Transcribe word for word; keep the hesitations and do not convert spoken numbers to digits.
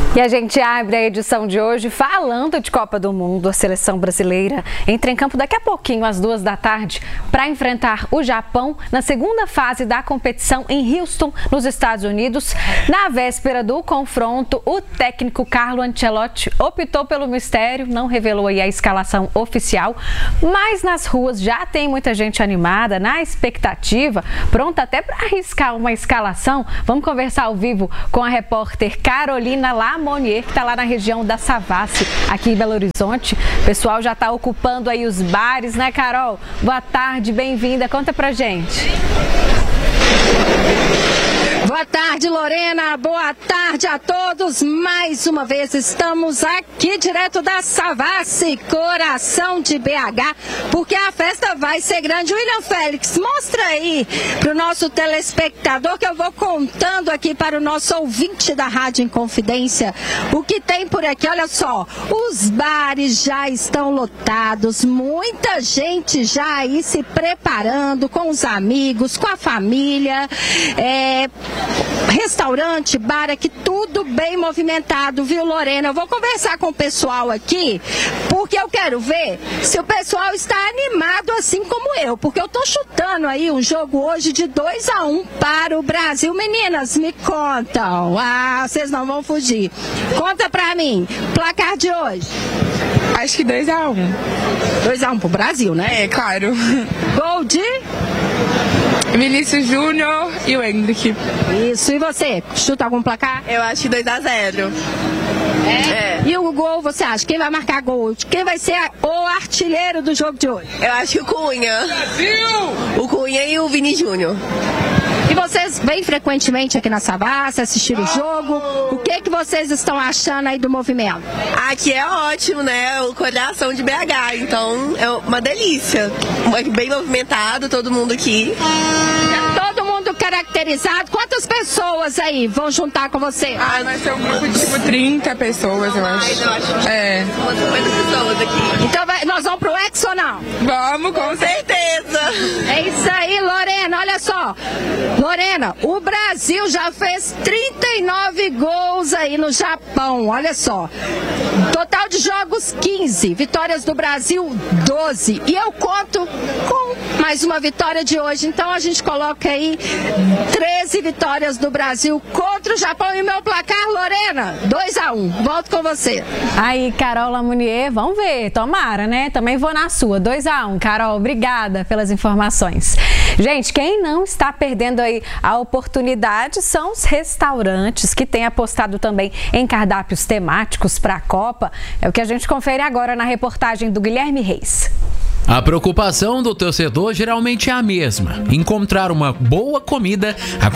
E a gente abre a edição de hoje falando de Copa do Mundo. A seleção brasileira entra em campo daqui a pouquinho, às duas da tarde, para enfrentar o Japão na segunda fase da competição em Houston, nos Estados Unidos. Na véspera do confronto, o técnico Carlo Ancelotti optou pelo mistério, não revelou aí a escalação oficial, mas nas ruas já tem muita gente animada, na expectativa, pronta até para arriscar uma escalação. Vamos conversar ao vivo com a repórter Carolina Lamonier, que está lá na região da Savassi, aqui em Belo Horizonte. O pessoal já está ocupando aí os bares, né, Carol? Boa tarde, bem-vinda. Conta pra gente. Boa tarde, Lorena. Boa tarde a todos. Mais uma vez estamos aqui direto da Savassi, coração de B H, porque a festa vai ser grande. William Félix, mostra aí para o nosso telespectador, que eu vou contando aqui para o nosso ouvinte da Rádio Inconfidência o que tem por aqui. Olha só, os bares já estão lotados, muita gente já aí se preparando com os amigos, com a família. É... Restaurante, bar aqui, tudo bem movimentado, viu, Lorena? Eu vou conversar com o pessoal aqui, porque eu quero ver se o pessoal está animado assim como eu, porque eu tô chutando aí um jogo hoje de dois a um para o Brasil. Meninas, me contam. Ah, vocês não vão fugir. Conta pra mim, placar de hoje. Acho que dois a um. dois a um pro Brasil, né? É, claro. Gol de... Vinícius Júnior e o Hendrick. Isso, e você? Chuta algum placar? Eu acho que dois a zero. É? É. E o gol, você acha? Quem vai marcar gol? Quem vai ser o artilheiro do jogo de hoje? Eu acho que o Cunha. Brasil! O Cunha e o Vini Júnior. E vocês vêm frequentemente aqui na Savassi assistir o jogo. O que, que vocês estão achando aí do movimento? Aqui é ótimo, né? O coração de B H, então é uma delícia. Bem movimentado, todo mundo aqui. Todo mundo caracterizado. Quantas pessoas aí vão juntar com você? Ah, vai ser um grupo de tipo trinta pessoas, eu acho. Ai, eu acho que é. umas cinquenta pessoas aqui. Então vai, nós vamos pro Ex ou não? Vamos, com Com certeza. É isso aí, Lorena. Olha só. Lorena, o Brasil já fez trinta e nove gols aí no Japão. Olha só. Total de jogos, quinze. Vitórias do Brasil, doze. E eu conto com mais uma vitória de hoje. Então a gente coloca aí treze vitórias do Brasil contra o Japão. E o meu placar, Lorena, dois a um. Volto com você. Aí, Carol Lamonier, vamos ver, tomara, né? Também vou na sua, dois a um. Carol, obrigada pelas informações. Gente, quem não está perdendo aí a oportunidade são os restaurantes que têm apostado também em cardápios temáticos para a Copa. É o que a gente confere agora na reportagem do Guilherme Reis. A preocupação do torcedor geralmente é a mesma: encontrar uma boa comida